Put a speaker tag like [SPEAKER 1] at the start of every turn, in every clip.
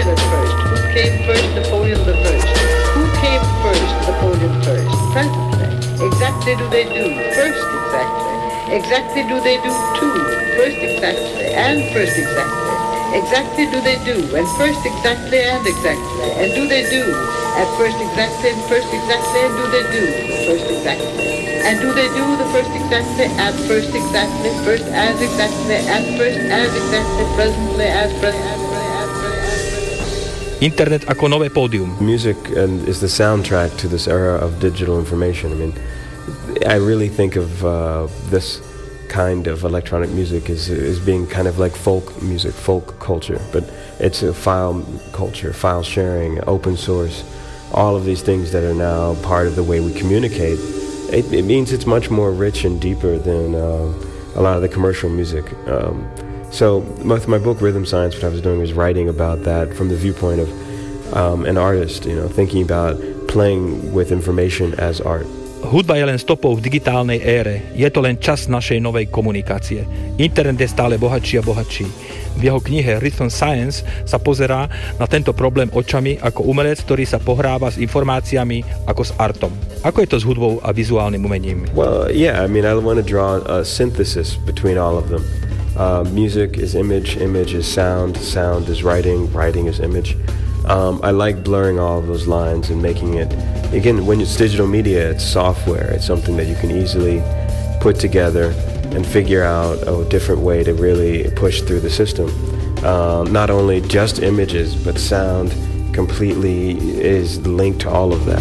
[SPEAKER 1] Hitler first? Who came first? Napoleon the First. Who came first? Napoleon first. Presently. Exactly do they do? First exactly. Exactly do they do two? First exactly. And first exactly. Exactly do they do? And first exactly and exactly. And do they do? At first exactly and first exactly. And do they do? First exactly. And do they do the first exactly, at first exactly, first as exactly, at first as exactly, presently as presently.
[SPEAKER 2] Internet ako nové pódium.
[SPEAKER 3] Music is the soundtrack to this era of digital information. I mean, I really think of this kind of electronic music is being kind of like folk music, folk culture, but it's a file culture, file sharing, open source, all of these things that are now part of the way we communicate. It means it's much more rich and deeper than a lot of the commercial music. So with my book Rhythm Science, what I was doing was writing about that from the viewpoint of an artist, thinking about playing with information as art.
[SPEAKER 2] Hudba je len stopou v digitálnej ére. Je to len čas našej novej komunikácie. Internet je stále bohatší a bohatší. V jeho knihe Rhythm Science sa pozerá na tento problém očami ako umelec, ktorý sa pohráva s informáciami ako s artom. Ako je to s hudbou a vizuálnym umením?
[SPEAKER 3] Well, yeah, I mean, I want to draw a synthesis between all of them. Music is image, image is sound, sound is writing, writing is image. I like blurring all of those lines and making it, again, when it's digital media, it's software. It's something that you can easily put together and figure out a different way to really push through the system. Not only just images, but sound completely is linked to all of that.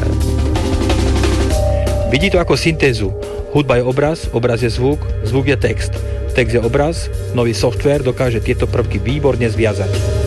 [SPEAKER 2] Vidí to ako syntézu. Hudba je obraz, obraz je zvuk, zvuk je text. Text je obraz, nový software dokáže tieto prvky výborne zviazať.